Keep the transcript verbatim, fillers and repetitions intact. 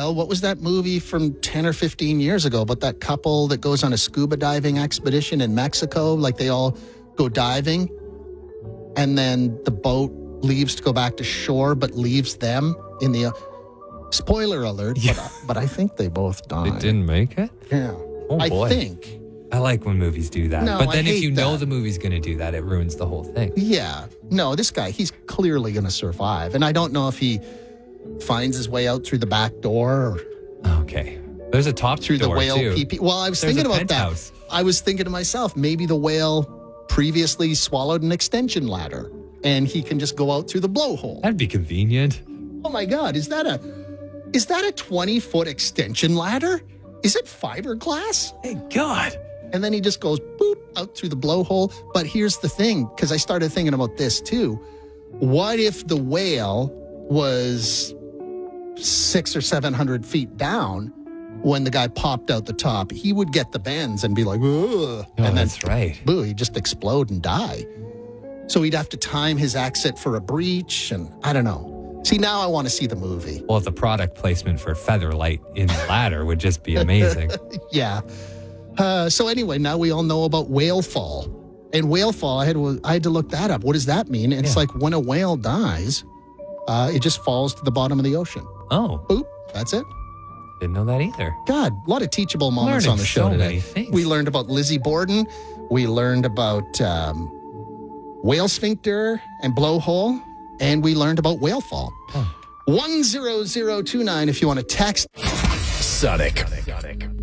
well, what was that movie from ten or fifteen years ago about that couple that goes on a scuba diving expedition in Mexico? Like they all go diving and then the boat leaves to go back to shore, but leaves them in the... Uh, spoiler alert, yeah. but, but I think they both died. They didn't make it? Yeah. Oh, I boy. think. I like when movies do that. No, but then I if you hate know that. the movie's going to do that, it ruins the whole thing. Yeah. No, this guy, he's clearly going to survive. And I don't know if he finds his way out through the back door or... Okay. There's a top through door, the whale too. pee-pee. Well, I was There's thinking a about penthouse. that. I was thinking to myself, maybe the whale previously swallowed an extension ladder and he can just go out through the blowhole. That'd be convenient. Oh my God, is that a is that a twenty-foot extension ladder? Is it fiberglass? Hey, God. And then he just goes boop out through the blowhole. But here's the thing, because I started thinking about this too. What if the whale was six or seven hundred feet down when the guy popped out the top? He would get the bends and be like, ugh. Oh, and then, that's right. Boo, he'd just explode and die. So he'd have to time his exit for a breach, and I don't know. See, now I want to see the movie. Well, the product placement for Featherlight in the ladder would just be amazing. Yeah. Uh, so anyway, now we all know about whale fall. And whale fall, I had, I had to look that up. What does that mean? It's Yeah. like when a whale dies, uh, it just falls to the bottom of the ocean. Oh, Boop, that's it. didn't know that either. God, a lot of teachable moments Learning on the show so today. many things. We learned about Lizzie Borden. We learned about um, whale sphincter and blowhole. And we learned about whale fall. Oh. one zero zero two nine if you want to text. Sonic.